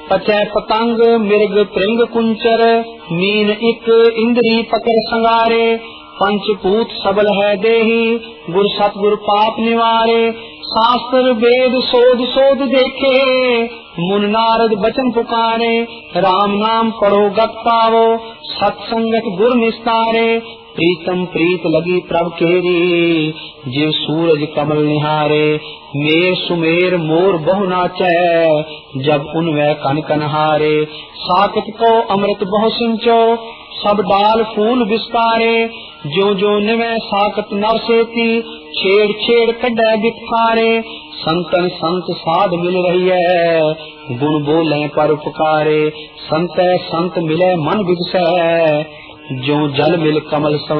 पचै पतंग मिर्ग प्रिंग कुंचर, मीन इक इंद्री पकड़ संगारे। पंचभूत सबल है देही, गुर सतगुर पाप निवारे। शास्त्र वेद सोध सोध देखे, मुन नारद बचन पुकारे। राम नाम पढ़ो गत पावो, सत्संगत गुर निस्तारे। प्रीतम प्रीत लगी प्रभ केरी, जिव सूरज कमल निहारे। मेर सुमेर मोर बहु नाचै, जब उनवै कन कन हारे। साकत को अमृत बहु सिंचो, सब डाल फूल विस्तारे। जो जो निवै साकत नर सेती, छेड़ छेड़ कड्डै बिथारे। संतन संत साध मिल रही है, गुण बोले पर उपकारे। संतै संत मिले मन बिगसै, जो जल मिल कमल